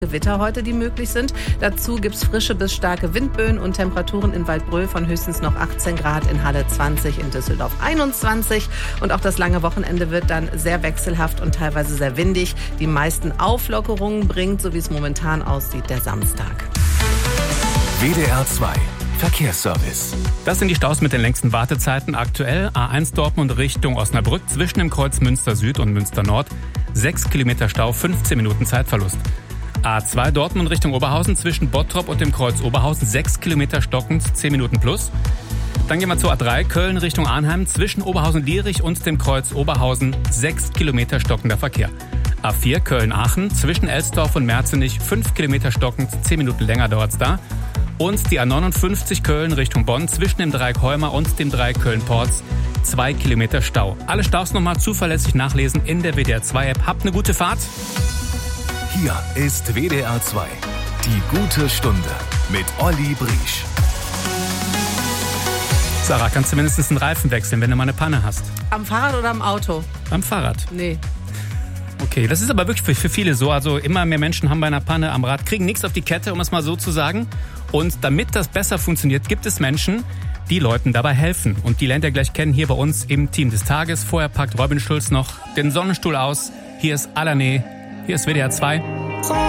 Gewitter heute, die möglich sind. Dazu gibt es frische bis starke Windböen und Temperaturen in Waldbröl von höchstens noch 18 Grad, in Halle 20, in Düsseldorf 21. Und auch das lange Wochenende wird dann sehr wechselhaft und teilweise sehr windig. Die meisten Auflockerungen bringt, so wie es momentan aussieht, der Samstag. WDR 2 Verkehrsservice. Das sind die Staus mit den längsten Wartezeiten. Aktuell A1 Dortmund Richtung Osnabrück zwischen dem Kreuz Münster Süd und Münster Nord. 6 Kilometer Stau, 15 Minuten Zeitverlust. A2 Dortmund Richtung Oberhausen zwischen Bottrop und dem Kreuz Oberhausen 6 Kilometer stockend, 10 Minuten plus. Dann gehen wir zur A3 Köln Richtung Arnheim zwischen Oberhausen-Lierich und dem Kreuz Oberhausen 6 Kilometer stockender Verkehr. A4 Köln-Aachen zwischen Elsdorf und Merzenich 5 Kilometer stockend, 10 Minuten länger dauert's da. Und die A59 Köln Richtung Bonn zwischen dem Dreieck Heumer und dem Dreieck Köln-Porz 2 Kilometer Stau. Alle Staus nochmal zuverlässig nachlesen in der WDR 2 App. Habt eine gute Fahrt. Hier ist WDR 2, die gute Stunde mit Olli Briesch. Sarah, kannst du mindestens einen Reifen wechseln, wenn du mal eine Panne hast? Am Fahrrad oder am Auto? Am Fahrrad? Nee. Okay, das ist aber wirklich für viele so. Also immer mehr Menschen haben bei einer Panne am Rad, kriegen nichts auf die Kette, um es mal so zu sagen. Und damit das besser funktioniert, gibt es Menschen, die Leuten dabei helfen. Und die lernt ihr gleich kennen hier bei uns im Team des Tages. Vorher packt Robin Schulz noch den Sonnenstuhl aus. Hier ist Alané. Hier ist WDR 2.